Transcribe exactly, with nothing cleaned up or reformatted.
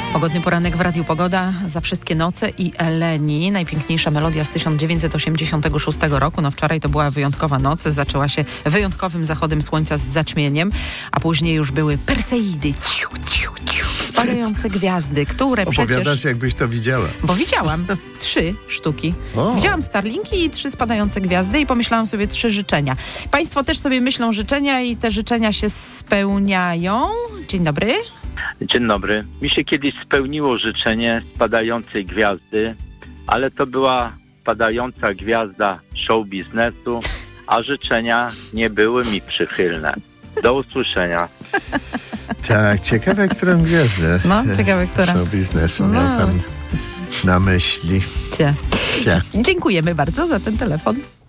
Pogodny poranek w Radiu Pogoda za wszystkie noce i Eleni. Najpiękniejsza melodia z tysiąc dziewięćset osiemdziesiątego szóstego roku. No wczoraj to była wyjątkowa noc. Zaczęła się wyjątkowym zachodem słońca z zaćmieniem, a później już były Perseidy, ciu, ciu, ciu, spadające gwiazdy, które Opowiadasz, przecież... jakbyś to widziała. Bo widziałam trzy sztuki. O. Widziałam Starlinki i trzy spadające gwiazdy i pomyślałam sobie trzy życzenia. Państwo też sobie myślą życzenia i te życzenia się spełniają. Dzień dobry. Dzień dobry. Mi się kiedyś spełniło życzenie spadającej gwiazdy, ale to była spadająca gwiazda show biznesu, a życzenia nie były mi przychylne. Do usłyszenia. Tak, ciekawe, którą gwiazdę No, ciekawe, która. show biznesu No. miał pan na myśli. Cie. Cie. Dziękujemy bardzo za ten telefon.